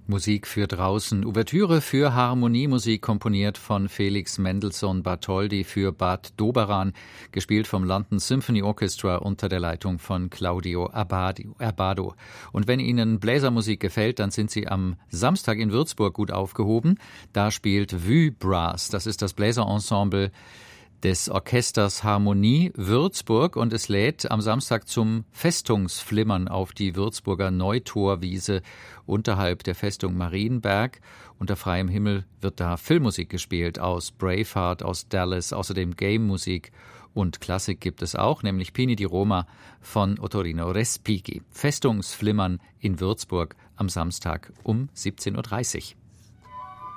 Musik für draußen. Ouvertüre für Harmoniemusik, komponiert von Felix Mendelssohn Bartholdy für Bad Doberan, gespielt vom London Symphony Orchestra unter der Leitung von Claudio Abbado. Und wenn Ihnen Bläsermusik gefällt, dann sind Sie am Samstag in Würzburg gut aufgehoben. Da spielt Vue Brass, das ist das Bläserensemble des Orchesters Harmonie Würzburg, und es lädt am Samstag zum Festungsflimmern auf die Würzburger Neutorwiese unterhalb der Festung Marienberg. Unter freiem Himmel wird da Filmmusik gespielt aus Braveheart, aus Dallas, außerdem Game-Musik und Klassik gibt es auch, nämlich Pini di Roma von Ottorino Respighi. Festungsflimmern in Würzburg am Samstag um 17:30 Uhr.